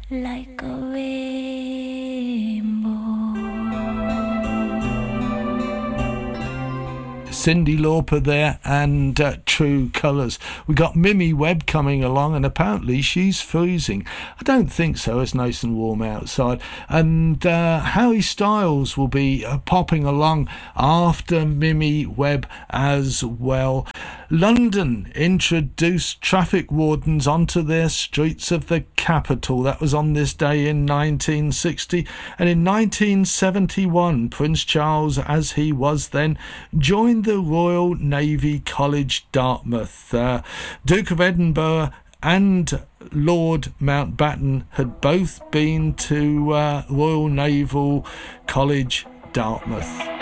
like a rainbow. Cyndi Lauper there, and True Colours. We got Mimi Webb coming along, and apparently she's freezing. I don't think so, it's nice and warm outside. And Harry Styles will be popping along after Mimi Webb as well. London introduced traffic wardens onto their streets of the capital. That was on this day in 1960. And in 1971, Prince Charles, as he was then, joined the Royal Navy College, Dartmouth. Duke of Edinburgh and Lord Mountbatten had both been to Royal Naval College, Dartmouth.